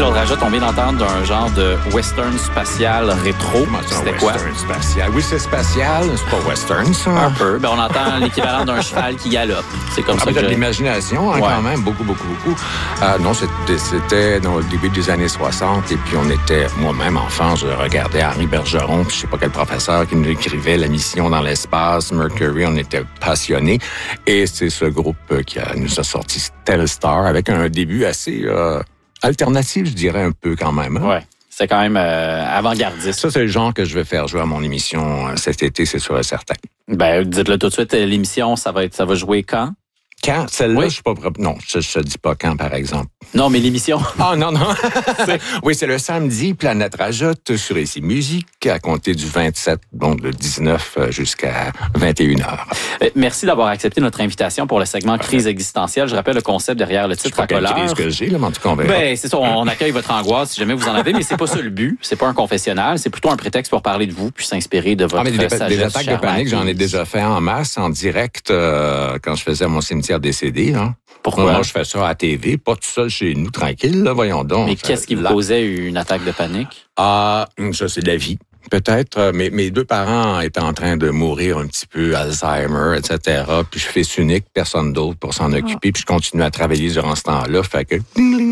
Claude Rajotte, on vient d'entendre un genre de western spatial rétro. C'était quoi? Western spatial. Oui, c'est spatial, c'est pas western, ça. Un peu. Ben, on entend l'équivalent d'un cheval qui galope. C'est comme ça que de l'imagination, hein, quand même, beaucoup. Non, c'était dans le début des années 60, et puis on était, moi-même, enfant, je regardais Henri Bergeron, puis je sais pas quel professeur qui nous écrivait La mission dans l'espace, Mercury, on était passionnés, et c'est ce groupe qui nous a sorti Telstar, avec un début assez alternatif, je dirais un peu quand même. Hein? Ouais. C'est quand même avant-gardiste. Ça, c'est le genre que je vais faire jouer à mon émission cet été, c'est sûr et certain. Ben, dites-le tout de suite, l'émission, ça va jouer quand? Quand? Celle-là, oui. Je suis pas prêt. Non, je ne dis pas quand, par exemple. Non, mais l'émission. Ah, non. Oui, c'est le samedi, Planète Rajotte sur Ici Musique, à compter du 27, donc le 19 jusqu'à 21h. Merci d'avoir accepté notre invitation pour le segment Crise existentielle. Je rappelle le concept derrière le titre Racoleur. C'est ce que j'ai, là, mais en tout cas, on verra. Ben, c'est ça, on accueille votre angoisse si jamais vous en avez, mais c'est pas ça le but. C'est pas un confessionnal, c'est plutôt un prétexte pour parler de vous puis s'inspirer de votre sagesse. Des attaques de panique, j'en ai déjà fait en masse, en direct, quand je faisais mon cimetière décédé. Hein. Pourquoi? Moi, je fais ça à la TV, pas tout seul chez nous, tranquille, là, voyons donc. Mais qu'est-ce qui vous causait une attaque de panique? Ah, ça, c'est la vie. Peut-être, mais mes deux parents étaient en train de mourir un petit peu, Alzheimer, etc. Puis je fais unique, personne d'autre pour s'en occuper. Puis je continue à travailler durant ce temps-là. Fait que,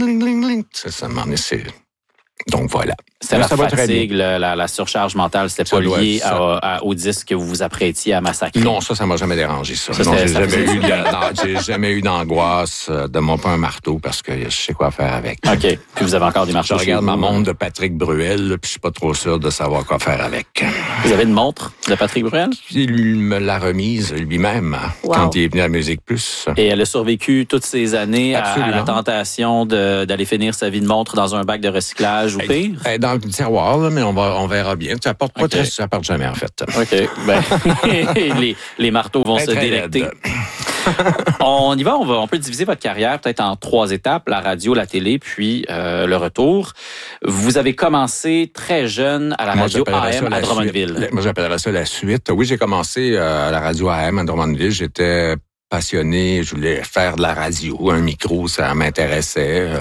ça m'en est... Donc voilà. C'est la fatigue, la surcharge mentale, c'était pas lié au disque que vous vous apprêtiez à massacrer. Non, ça m'a jamais dérangé, ça. Non, j'ai jamais eu d'angoisse, de mon pas un marteau parce que je sais quoi faire avec. OK. Puis vous avez encore des marteaux. Je regarde ma montre de Patrick Bruel, puis je suis pas trop sûr de savoir quoi faire avec. Vous avez une montre de Patrick Bruel? Il me l'a remise lui-même quand il est venu à Musique Plus. Et elle a survécu toutes ces années à la tentation d'aller finir sa vie de montre dans un bac de recyclage ou pire? Dans le tiroir, là, mais on verra bien. Ça apporte pas très, ça apporte jamais, en fait. OK. Ben, les marteaux vont se délecter. On y va, on peut diviser votre carrière peut-être en 3 étapes, la radio, la télé, puis le retour. Vous avez commencé très jeune à la radio AM à Drummondville. Moi, j'appellerais ça la suite. Oui, j'ai commencé à la radio AM à Drummondville. J'étais passionné, je voulais faire de la radio, un micro, ça m'intéressait.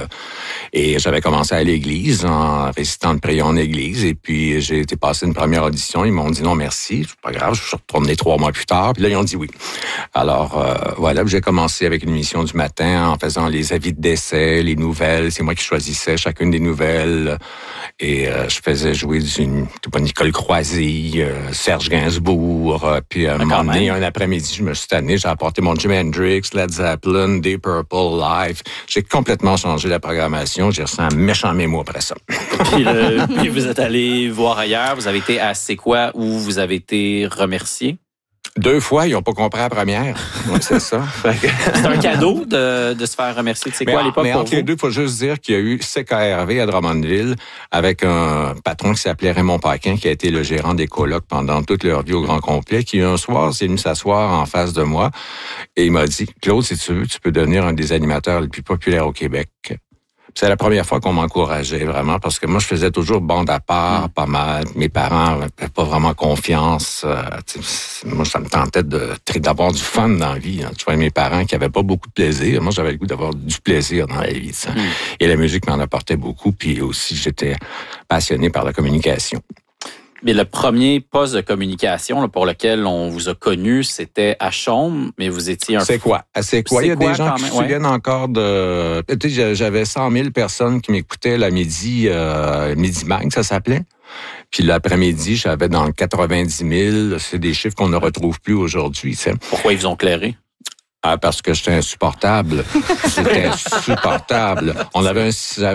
Et j'avais commencé à l'église, en récitant de prier en église. Et puis, j'ai été passer une première audition. Ils m'ont dit non, merci. C'est pas grave, je suis retourné 3 mois plus tard. Puis là, ils ont dit oui. Alors, voilà, j'ai commencé avec une émission du matin en faisant les avis de décès, les nouvelles. C'est moi qui choisissais chacune des nouvelles. Et je faisais jouer Nicole Croisy, Serge Gainsbourg. Puis à un moment donné, un après-midi, je me suis tanné, j'ai apporté mon Jimi Hendrix, Led Zeppelin, Deep Purple, Live. J'ai complètement changé la programmation. J'ai reçu un méchant mémo après ça. Puis vous êtes allé voir ailleurs. Vous avez été à C'est quoi où vous avez été remercié? 2 fois, ils n'ont pas compris la première. Oui, c'est ça. C'est un cadeau de se faire remercier. C'est quoi à l'époque pour entre les deux, il faut juste dire qu'il y a eu CKRV à Drummondville avec un patron qui s'appelait Raymond Paquin, qui a été le gérant des colocs pendant toute leur vie au grand complet, qui un soir s'est venu s'asseoir en face de moi et il m'a dit « Claude, si tu veux, tu peux devenir un des animateurs les plus populaires au Québec. » C'est la première fois qu'on m'encourageait vraiment parce que moi, je faisais toujours bande à part, pas mal. Mes parents n'avaient pas vraiment confiance. Moi, ça me tentait d'avoir du fun dans la vie. Hein. Tu vois, mes parents qui avaient pas beaucoup de plaisir. Moi, j'avais le goût d'avoir du plaisir dans la vie. Et la musique m'en apportait beaucoup. Puis aussi, j'étais passionné par la communication. Mais le premier poste de communication là, pour lequel on vous a connu, c'était à Chaume, mais vous étiez un... C'est quoi? Il y a des gens qui se souviennent encore de... Tu sais, j'avais 100 000 personnes qui m'écoutaient la Midi Mag, ça s'appelait. Puis l'après-midi, j'avais dans le 90 000. C'est des chiffres qu'on ne retrouve plus aujourd'hui. Tu sais. Pourquoi ils vous ont clairé? Ah, parce que j'étais insupportable. C'était insupportable. On avait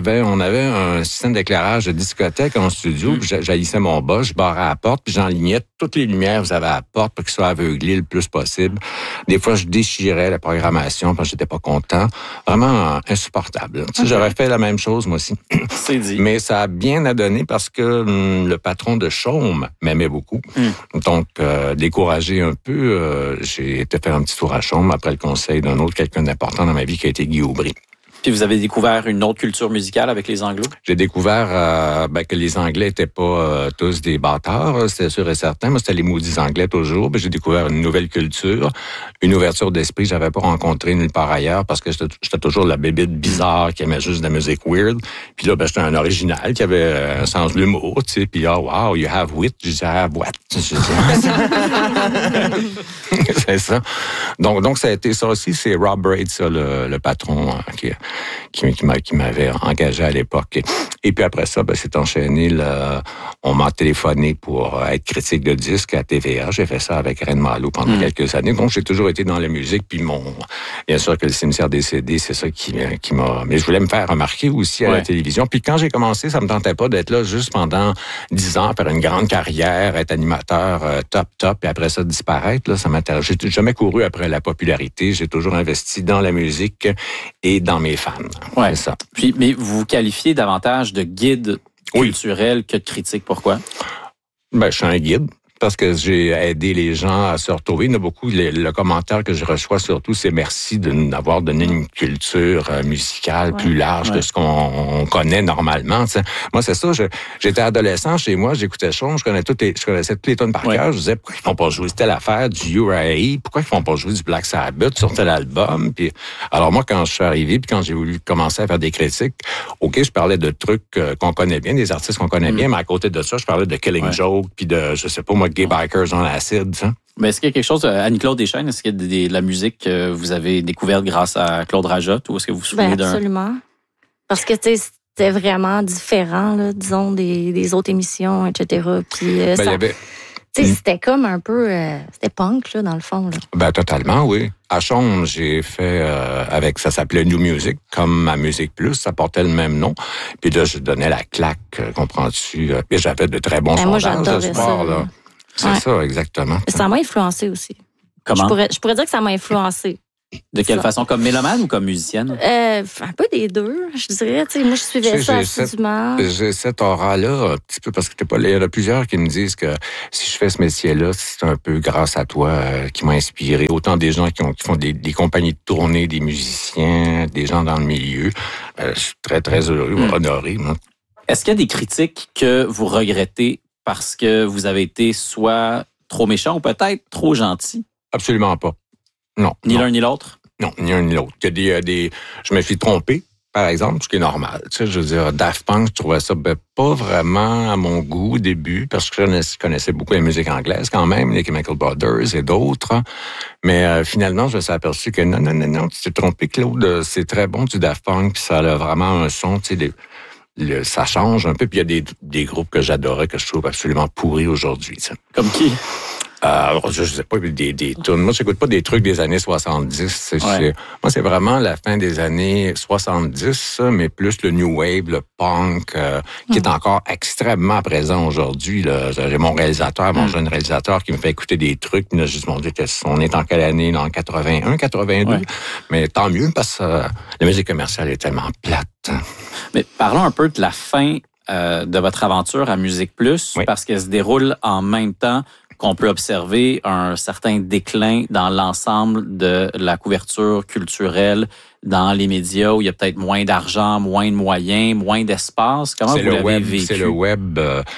un système d'éclairage de discothèque en studio, puis j'haïssais mon boss, je barrais à la porte, puis j'enlignais toutes les lumières que vous avez à la porte pour qu'ils soient aveuglés le plus possible. Des fois, je déchirais la programmation parce que j'étais pas content. Vraiment insupportable. Tu sais, j'aurais fait la même chose, moi aussi. C'est dit. Mais ça a bien à donner parce que le patron de Chaume m'aimait beaucoup. Donc, découragé un peu, j'ai été faire un petit tour à Chaume après le conseil d'un autre quelqu'un d'important dans ma vie qui a été Guy Aubry. Puis vous avez découvert une autre culture musicale avec les Anglos? J'ai découvert que les Anglais étaient pas tous des bâtards, c'était sûr et certain. Moi, c'était les maudits Anglais toujours. Puis j'ai découvert une nouvelle culture, une ouverture d'esprit que j'avais pas rencontrée nulle part ailleurs parce que j'étais toujours la bébite bizarre qui aimait juste de la musique weird. Puis là, j'étais un original qui avait un sens de l'humour, tu sais. Puis wow, you have wit. Je disais, I have what? C'est ça. Donc ça a été ça aussi. C'est Rob Braid, ça, le patron qui m'avait engagé à l'époque. Et puis après ça, c'est enchaîné. On m'a téléphoné pour être critique de disque à TVA. J'ai fait ça avec Reine Malo pendant quelques années. Donc j'ai toujours été dans la musique. Puis bien sûr que le cimetière des CD, c'est ça qui m'a... Mais je voulais me faire remarquer aussi à la télévision. Puis quand j'ai commencé, ça me tentait pas d'être là juste pendant 10 ans, faire une grande carrière, être animateur top, et après ça disparaître. Là, ça m'intéresse. J'ai jamais couru après la popularité. J'ai toujours investi dans la musique et dans mes fans. Ouais. C'est ça. Puis, mais vous vous qualifiez davantage de guide culturel que de critique. Pourquoi? Je suis un guide. Parce que j'ai aidé les gens à se retrouver. Il y en a beaucoup. Le commentaire que je reçois surtout, c'est merci de nous avoir donné une culture musicale plus large que ce qu'on connaît normalement. T'sais. Moi, c'est ça. J'étais adolescent chez moi, j'écoutais Sean, je connaissais toutes les tonnes par cœur. Je disais, pourquoi ils font pas jouer telle affaire du Uriah? Pourquoi ils font pas jouer du Black Sabbath sur tel album? Puis, alors moi, quand je suis arrivé, puis quand j'ai voulu commencer à faire des critiques, je parlais de trucs qu'on connaît bien, des artistes qu'on connaît bien, mais à côté de ça, je parlais de Killing Joke, puis de, je sais pas moi, Gay Bikers on Acid, ça. Mais est-ce qu'il y a quelque chose, Annie-Claude Deschênes, est-ce qu'il y a de la musique que vous avez découverte grâce à Claude Rajotte ou est-ce que vous vous souvenez d'un... Absolument. Parce que, tu sais, c'était vraiment différent, là, disons, des autres émissions, etc. Puis, il y avait... Tu sais, c'était comme un peu... c'était punk, là, dans le fond, là. Totalement, oui. À Chaume, j'ai fait avec, ça s'appelait New Music, comme ma Musique Plus, ça portait le même nom. Puis là, je donnais la claque, comprends-tu? Puis j'avais de très bons sondages de sport, là. C'est ça, exactement. Ça m'a influencé aussi. Comment? Je pourrais dire que ça m'a influencé. De quelle façon? Comme mélomane ou comme musicienne? Un peu des deux, je dirais. Tu sais, moi, je suivais ça assidûment. J'ai cette aura-là, un petit peu, parce que il y en a plusieurs qui me disent que si je fais ce métier-là, c'est un peu grâce à toi qui m'a inspiré. Autant des gens qui font des compagnies de tournée, des musiciens, des gens dans le milieu. Je suis très, très heureux, honoré. Moi. Est-ce qu'il y a des critiques que vous regrettez parce que vous avez été soit trop méchant ou peut-être trop gentil? Absolument pas. Non. Ni l'un ni l'autre? Non, ni l'un ni l'autre. Il y a je me suis trompé, par exemple, ce qui est normal. Tu sais, je veux dire, Daft Punk, je trouvais ça pas vraiment à mon goût au début, parce que je connaissais beaucoup la musique anglaise quand même, les Chemical Brothers et d'autres. Mais finalement, je me suis aperçu que non, tu t'es trompé, Claude. C'est très bon du Daft Punk, puis ça a vraiment un son, tu sais, ça change un peu. Puis il y a des groupes que j'adorais, que je trouve absolument pourris aujourd'hui. Tu sais. Comme qui? Je sais pas, des tunes. Moi, j'écoute pas des trucs des années 70. Moi, c'est vraiment la fin des années 70, mais plus le new wave, le punk, qui est encore extrêmement présent aujourd'hui. J'ai mon réalisateur, mon jeune réalisateur, qui me fait écouter des trucs. Puis là, je me dis on est en quelle année? En 81, 82? Ouais. Mais tant mieux, parce que la musique commerciale est tellement plate. Mais parlons un peu de la fin de votre aventure à Musique Plus, parce qu'elle se déroule en même temps qu'on peut observer un certain déclin dans l'ensemble de la couverture culturelle dans les médias où il y a peut-être moins d'argent, moins de moyens, moins d'espace. Comment vous l'avez vécu? C'est le web.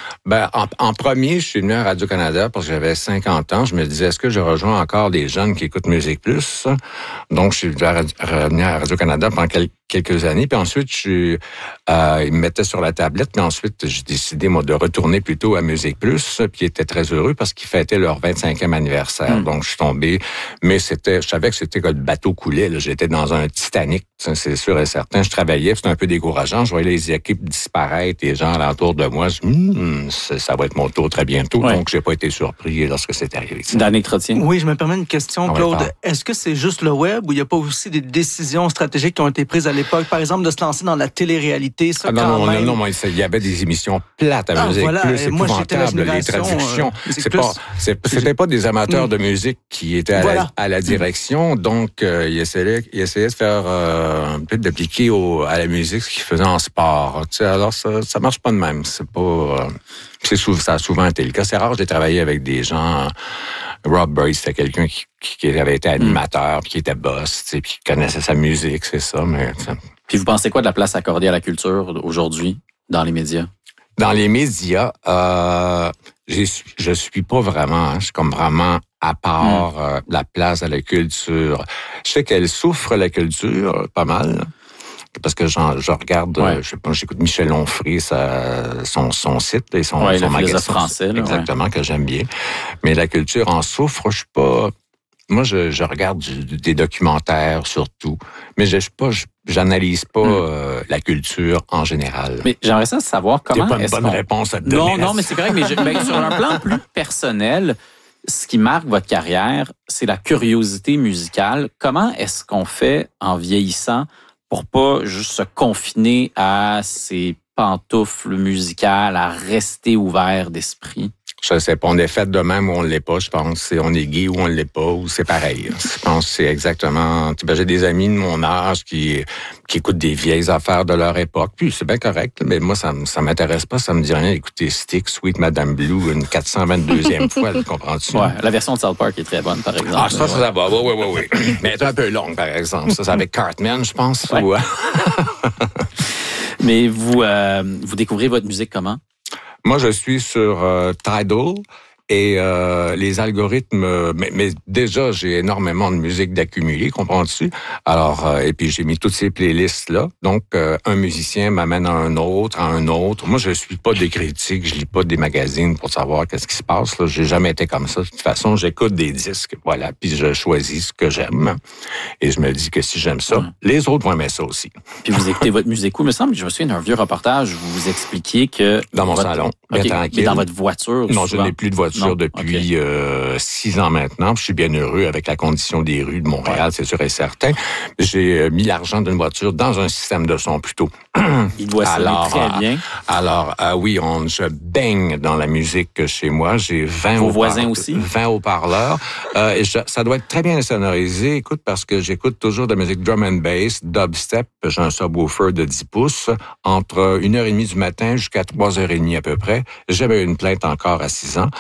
En premier, je suis venu à Radio-Canada parce que j'avais 50 ans. Je me disais, est-ce que je rejoins encore des jeunes qui écoutent Musique Plus? Donc, je suis revenu à Radio-Canada pendant quelques années. Puis ensuite, ils me mettaient sur la tablette. Puis ensuite, j'ai décidé, moi, de retourner plutôt à Musique Plus. Puis ils étaient très heureux parce qu'ils fêtaient leur 25e anniversaire. Donc, je suis tombé. Mais je savais que c'était que le bateau coulait. Là. J'étais dans un Titanic, c'est sûr et certain. Je travaillais, c'était un peu décourageant. Je voyais les équipes disparaître, les gens alentour de moi. Je me dis, ça va être mon tour très bientôt. Ouais. Donc, j'ai pas été surpris lorsque c'est arrivé. Danick Trottier. Oui, je me permets une question, Claude. Est-ce que c'est juste le web ou il n'y a pas aussi des décisions stratégiques qui ont été prises à l'époque? Par exemple, de se lancer dans la télé-réalité, ça, non, il y avait des émissions plates à Musique Plus, c'est épouvantable, les traductions. C'était pas des amateurs de musique qui étaient à la direction, donc ils essayaient de faire un peu d'appliquer à la musique ce qu'ils faisaient en sport. Tu sais, alors ça marche pas de même. C'est pas. Ça a souvent été le cas. C'est rare que j'ai travaillé avec des gens. Rob Braid, c'était quelqu'un qui avait été animateur, puis qui était boss, tu sais, puis qui connaissait sa musique, c'est ça. Mais Puis vous pensez quoi de la place accordée à la culture aujourd'hui dans les médias? Dans les médias, je suis pas vraiment, je suis comme vraiment à part la place à la culture. Je sais qu'elle souffre, la culture, pas mal. Parce que je regarde, je sais pas, j'écoute Michel Onfray, son site et son magazine français, là, exactement, que j'aime bien. Mais la culture en souffre, je suis pas. Moi, je regarde des documentaires surtout, mais j'analyse pas la culture en général. Mais j'aimerais ça savoir comment. C'est pas une bonne réponse à te donner. Non, mais c'est correct. Mais sur un plan plus personnel, ce qui marque votre carrière, c'est la curiosité musicale. Comment est-ce qu'on fait en vieillissant pour pas juste se confiner à ses pantoufles musicales, à rester ouvert d'esprit? Je sais pas, on est fait de même ou on l'est pas, je pense. On est gay ou on l'est pas, ou c'est pareil. Je pense que c'est exactement... J'ai des amis de mon âge qui écoutent des vieilles affaires de leur époque, puis c'est bien correct, mais moi, ça m'intéresse pas, ça me dit rien d'écouter Stick, Sweet Madame Blue, une 422e fois, comprends-tu? Ouais, la version de South Park est très bonne, par exemple. Ah, ça va, oui. Mais elle est un peu longue, par exemple. Ça, c'est avec Cartman, je pense. Ouais. Ou... Mais vous découvrez votre musique comment? Moi, je suis sur Tidal et les algorithmes... Mais déjà, j'ai énormément de musique d'accumuler, comprends-tu? Alors, et puis j'ai mis toutes ces playlists-là. Donc, un musicien m'amène à un autre. Moi, je suis pas des critiques, je lis pas des magazines pour savoir qu'est-ce qui se passe. Là. J'ai jamais été comme ça. De toute façon, j'écoute des disques, voilà, puis je choisis ce que j'aime. Et je me dis que si j'aime ça, les autres vont aimer ça aussi. Puis vous écoutez votre musique où? Il me semble que je me souviens d'un vieux reportage où vous expliquiez que... Dans mon salon, bien tranquille. Mais dans votre voiture? Non, souvent. je n'ai plus de voiture depuis 6 ans maintenant. Je suis bien heureux avec la condition des rues de Montréal, c'est sûr et certain. J'ai mis l'argent d'une voiture dans un système de son plutôt. Il doit sonner très bien. Alors, oui, je baigne dans la musique chez moi. J'ai 20 Vos voisins aussi? 20 haut-parleurs. Et ça doit être très bien sonorisé, écoute, parce que j'écoute toujours de la musique drum and bass, dubstep. J'ai un subwoofer de 10 pouces. Entre 1h30 du matin jusqu'à 3h30 à peu près. J'avais une plainte encore en 6 ans.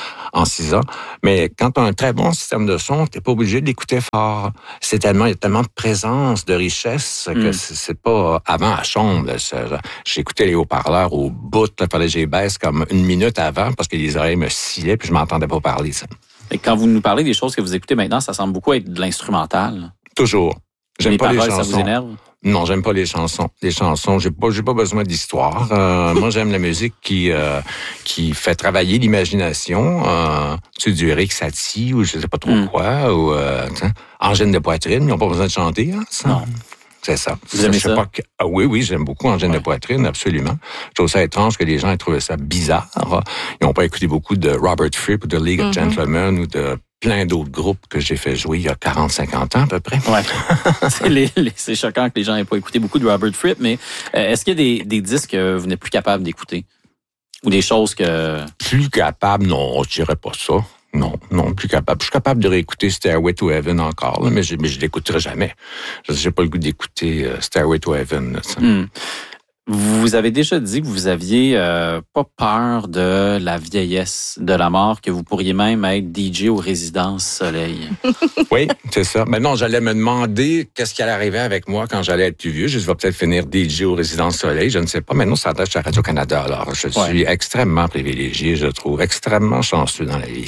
Mais quand tu as un très bon système de son, t'es pas obligé de l'écouter fort. Il y a tellement de présence, de richesse, que c'est pas avant à chambre. J'écoutais les haut-parleurs au bout, il fallait que je les baisse comme 1 minute avant parce que les oreilles me sciaient puis je m'entendais pas parler. Ça. Et quand vous nous parlez des choses que vous écoutez maintenant, ça semble beaucoup être de l'instrumental. Toujours. J'aime pas les chansons. Ça vous énerve? Non, j'aime pas les chansons. Les chansons, j'ai pas besoin d'histoire. Moi, j'aime la musique qui fait travailler l'imagination. Du Eric Satie ou je sais pas trop quoi, ou Angène de Poitrine, ils n'ont pas besoin de chanter. Hein, ça. Non. C'est ça. Vous aimez ça? Oui, j'aime beaucoup Angène de Poitrine, absolument. Je trouve ça étrange que les gens aient trouvé ça bizarre. Ils n'ont pas écouté beaucoup de Robert Fripp ou de League of Gentlemen ou de plein d'autres groupes que j'ai fait jouer il y a 40-50 ans à peu près. Ouais. C'est choquant que les gens n'aient pas écouté beaucoup de Robert Fripp, mais est-ce qu'il y a des disques que vous n'êtes plus capable d'écouter? Ou des choses que... Plus capable, non, je dirais pas ça. Non, plus capable. Je suis capable de réécouter Stairway to Heaven encore, là, mais je l'écouterai jamais. J'ai pas le goût d'écouter Stairway to Heaven. Là, Vous avez déjà dit que vous aviez pas peur de la vieillesse, de la mort, que vous pourriez même être DJ aux Résidences Soleil. Oui, c'est ça. Mais non, j'allais me demander qu'est-ce qui allait arriver avec moi quand j'allais être plus vieux. Je vais peut-être finir DJ aux Résidences Soleil, je ne sais pas. Maintenant, ça attache à Radio-Canada. Alors, je suis extrêmement privilégié, je trouve, extrêmement chanceux dans la vie.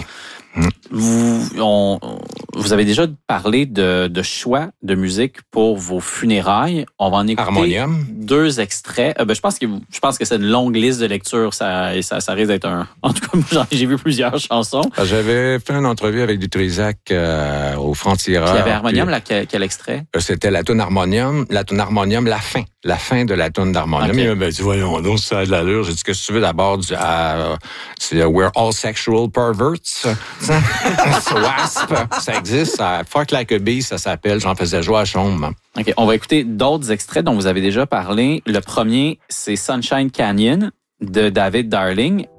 Vous avez déjà parlé de choix de musique pour vos funérailles. On va en écouter Harmonium. 2 extraits. Je pense que c'est une longue liste de lecture. Ça risque d'être un... En tout cas, j'ai vu plusieurs chansons. J'avais fait une entrevue avec Dutrisac au Franc-Tireur. Puis il y avait Harmonium, quel extrait? C'était la toune Harmonium, la fin de la toune d'Harmonium. Okay. Il m'a dit, voyons donc, ça a de l'allure. J'ai dit, qu'est-ce que tu veux d'abord? C'est We're All Sexual Perverts. Wasp, ça existe. Fuck Like a Bee, ça s'appelle. J'en faisais jouer à chambre. OK, on va écouter d'autres extraits dont vous avez déjà parlé. Le premier, c'est Sunshine Canyon de David Darling.